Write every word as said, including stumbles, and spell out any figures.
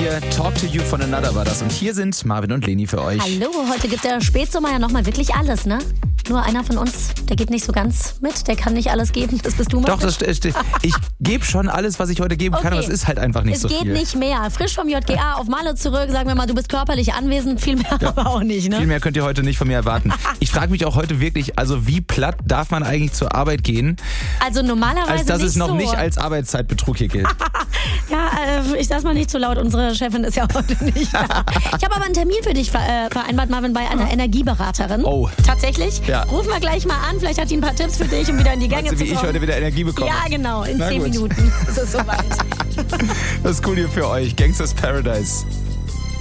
vier, Talk to You von Another war das. Und hier sind Marvin und Leni für euch. Hallo, heute gibt der Spätsommer ja nochmal wirklich alles, ne? Nur einer von uns, der geht nicht so ganz mit, der kann nicht alles geben. Das bist du, Marvin. Doch, das stimmt. Ich gebe schon alles, was ich heute geben kann, Okay. aber es ist halt einfach nicht Es so geht viel. nicht mehr. Frisch vom J G A auf Malle zurück, sagen wir mal, du bist körperlich anwesend, viel mehr Ja. aber auch nicht, ne? Viel mehr könnt ihr heute nicht von mir erwarten. Ich frage mich auch heute wirklich, also wie platt darf man eigentlich zur Arbeit gehen, Also normalerweise als dass nicht es noch so. nicht als Arbeitszeitbetrug hier gilt. Ja, äh, ich sag's mal nicht zu laut, unsere Chefin ist ja heute nicht da. Ich habe aber einen Termin für dich ver äh, vereinbart, Marvin, bei einer Energieberaterin. Oh. Tatsächlich? Ja. Rufen wir gleich mal an, vielleicht hat die ein paar Tipps für dich, um wieder in die Gänge Weißt du, zu wie kommen. ich heute wieder Energie bekomme? Ja, genau, in Na zehn gut. Minuten ist es soweit. Das ist cool hier für euch. Gangsters Paradise.